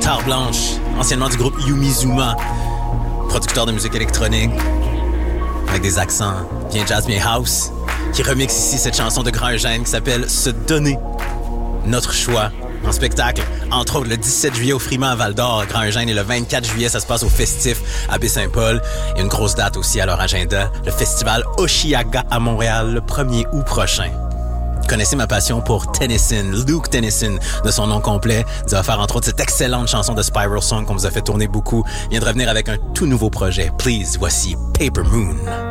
guitare blanche, anciennement du groupe Yumizuma, producteur de musique électronique, avec des accents bien jazz, bien house, qui remixe ici cette chanson de Grand Eugène qui s'appelle « Se donner ». Notre choix en spectacle, entre autres le 17 juillet au Friment à Val-d'Or, Grand Eugène, et le 24 juillet, ça se passe au Festif à Baie-Saint-Paul. Il y a une grosse date aussi à leur agenda, le festival Oshiaga à Montréal, le 1er août prochain. Connaissez ma passion pour Tennyson, Luke Tennyson, de son nom complet. Il va faire entre autres cette excellente chanson de Spiral Song qu'on vous a fait tourner beaucoup. Il vient de revenir avec un tout nouveau projet. Please, voici Paper Moon.